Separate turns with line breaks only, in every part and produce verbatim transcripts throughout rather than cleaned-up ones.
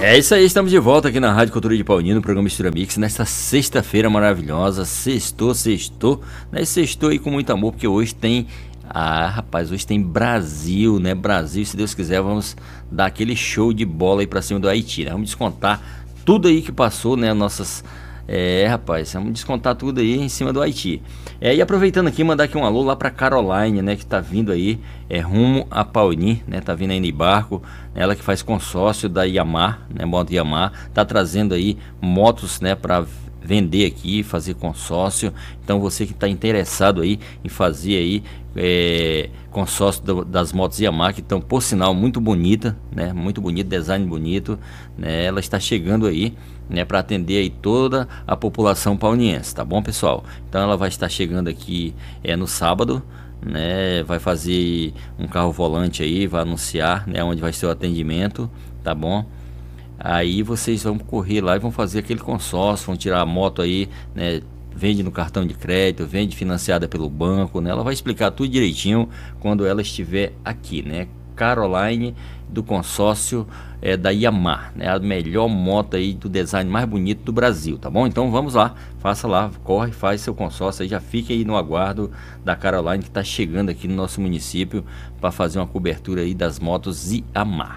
É isso aí, estamos de volta aqui na Rádio Cultura de Paulínia, no programa Mistura Mix, nesta sexta-feira maravilhosa. Sextou, sextou, né? Sextou aí com muito amor, porque hoje tem... Ah, rapaz, hoje tem Brasil, né? Brasil, se Deus quiser, vamos dar aquele show de bola aí pra cima do Haiti, né? Vamos descontar tudo aí que passou, né? Nossas... É, rapaz, vamos descontar tudo aí em cima do Haiti. É, e aproveitando aqui, mandar aqui um alô lá pra Caroline, né, que tá vindo aí, é, rumo a Pauni, né, tá vindo aí de barco, ela que faz consórcio da Yamaha, né, moto Yamaha, tá trazendo aí motos, né, pra vender aqui, fazer consórcio. Então você que está interessado aí em fazer aí é, consórcio do, das motos Yamaha, que estão por sinal muito bonita, né? Muito bonito, design bonito, né? Ela está chegando aí, né, para atender aí toda a população pauniense, tá bom, pessoal? Então ela vai estar chegando aqui é, no sábado, né? Vai fazer um carro volante aí, vai anunciar, né, onde vai ser o atendimento, tá bom? Aí vocês vão correr lá e vão fazer aquele consórcio, vão tirar a moto aí, né? Vende no cartão de crédito, vende financiada pelo banco, né? Ela vai explicar tudo direitinho quando ela estiver aqui, né? Caroline, do consórcio é, da Yamaha, né? A melhor moto aí do design mais bonito do Brasil, tá bom? Então vamos lá, faça lá, corre, faz seu consórcio aí, já fique aí no aguardo da Caroline, que está chegando aqui no nosso município para fazer uma cobertura aí das motos Yamaha.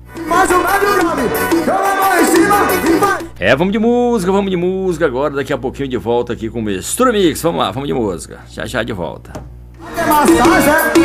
É, vamos de música, vamos de música agora, daqui a pouquinho de volta aqui com o Mistura Mix. Vamos lá, vamos de música, já já de volta.